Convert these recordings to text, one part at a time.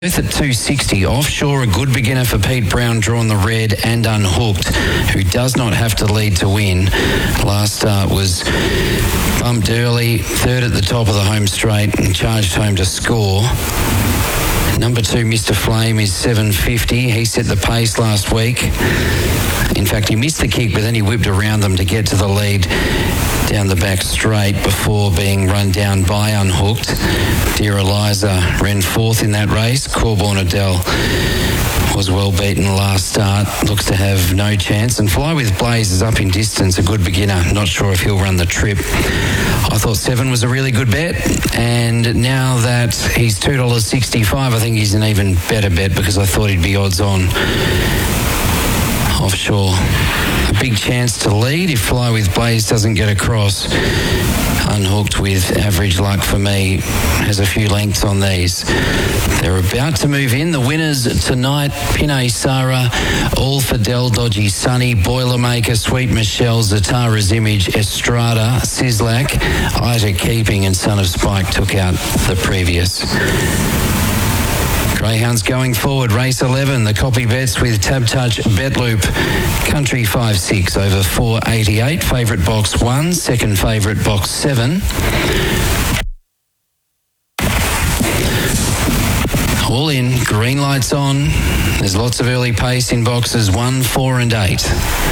Both at 260. Offshore, a good beginner for Pete Brown, drawn the red and unhooked, who does not have to lead to win. Last start was bumped early, third at the top of the home straight and charged home to score. Number 2, Mr. Flame, is 750. He set the pace last week. In fact, he missed the kick, but then he whipped around them to get to the lead down the back straight before being run down by unhooked. Dear Eliza ran fourth in that race. Corborn Adele was well beaten last start, looks to have no chance. And Fly with Blaze is up in distance, a good beginner. Not sure if he'll run the trip. I thought 7 was a really good bet, and now that he's $2.65, I think he's an even better bet because I thought he'd be odds on. Offshore, a big chance to lead if Fly with Blaze doesn't get across. Unhooked with average luck for me has a few lengths on these. They're about to move in. The winners tonight: Pinay Sarah, All Fidel, Dodgy Sunny, Boilermaker, Sweet Michelle, Zatara's Image, Estrada, Sislak, Ita Keeping and Son of Spike took out the previous. Greyhounds going forward. Race 11, the copy bets with Tab Touch, Bet Loop, Country 5-6 over 488. Favourite box 1, second favourite box 7. All in, green lights on. There's lots of early pace in boxes 1, 4 and 8.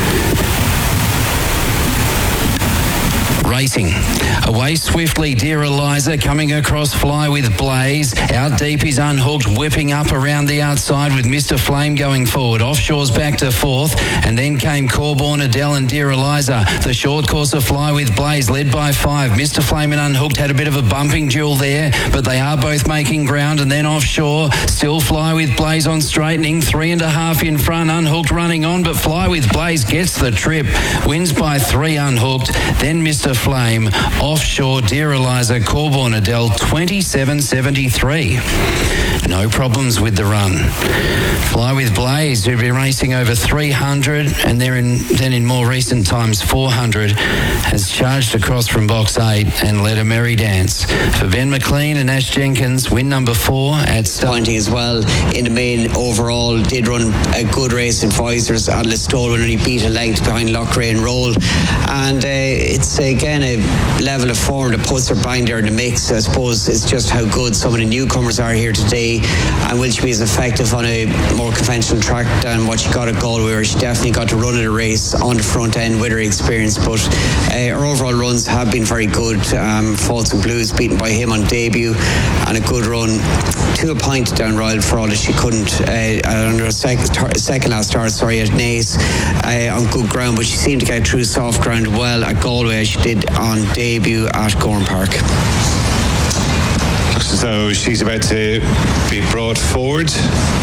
Racing. Away swiftly, Dear Eliza, coming across Fly with Blaze. Out deep is Unhooked, whipping up around the outside with Mr. Flame going forward. Offshore's back to fourth, and then came Corborn, Adele and Dear Eliza. The short course of Fly with Blaze led by 5. Mr. Flame and Unhooked had a bit of a bumping duel there, but they are both making ground. And then Offshore, still Fly with Blaze on straightening, 3.5 in front. Unhooked running on, but Fly with Blaze gets the trip, wins by 3. Unhooked, then Mr. Flame, Offshore, Dear Eliza, Corborn Adele, 27.73. No problems with the run. Fly with Blaze, who've been racing over 300 and then in more recent times 400, has charged across from box 8 and led a merry dance. For Ben McLean and Ash Jenkins, win number 4 at Pointing as well in the main overall, did run a good race in Pfizer's at Listowel when he beat a length behind Lochray and Roll. And it's again a level of form that puts her bang there in the mix. I suppose it's just how good some of the newcomers are here today, and will she be as effective on a more conventional track than what she got at Galway, where she definitely got to run in a race on the front end with her experience. But her overall runs have been very good. Faults and Blues beaten by him on debut, and a good run to a point down Royal for all that she couldn't under a second last start at Naas on good ground, but she seemed to get through soft ground well at Galway as she did on debut at Gorham Park. Looks as though she's about to be brought forward.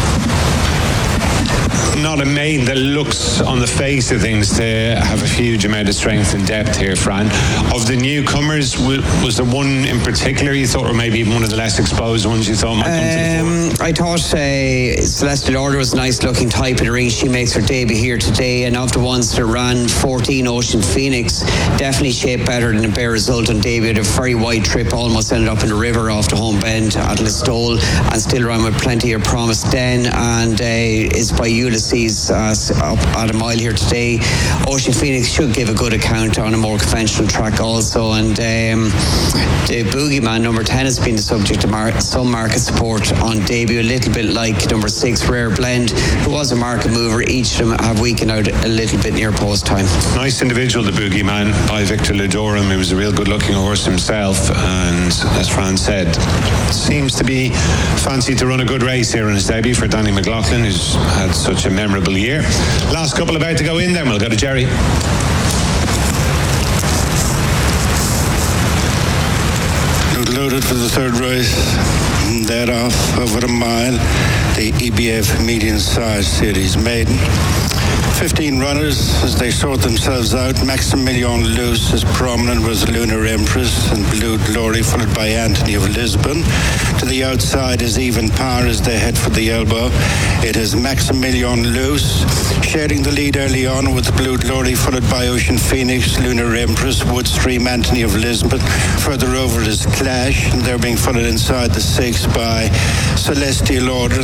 Not a main that looks on the face of things to have a huge amount of strength and depth here, Fran. Of the newcomers, was there one in particular you thought, or maybe one of the less exposed ones you thought might come to the fore? I thought Celeste Order was a nice looking type in the ring. She makes her debut here today, and of the ones that ran 14, Ocean Phoenix definitely shaped better than a bare result on debut. Had a very wide trip, almost ended up in the river off the home bend at Listowel, and still ran with plenty of promise then, and is by Ulysses up at a mile here today. Ocean Phoenix should give a good account on a more conventional track also, and the Boogeyman number 10 has been the subject of some market support on debut, a little bit like number 6 Rare Blend, who was a market mover. Each of them have weakened out a little bit near post time. Nice individual, the Boogeyman, by Victor Ledorum. He was a real good looking horse himself, and as Fran said, seems to be fancied to run a good race here in his debut for Danny McLaughlin, who's had such a memorable year. Last couple about to go in, then we'll go to Jerry. Loaded for the third race. Thereof, over a mile, the EBF medium-sized series maiden. 15 runners as they sort themselves out. Maximilian Loose is prominent, was Lunar Empress and Blue Glory, followed by Anthony of Lisbon. To the outside is Even Power as they head for the elbow. It is Maximilian Loose sharing the lead early on with Blue Glory, followed by Ocean Phoenix, Lunar Empress, Woodstream, Anthony of Lisbon. Further over is Clash, and they're being followed inside the 6 by Celestial Order.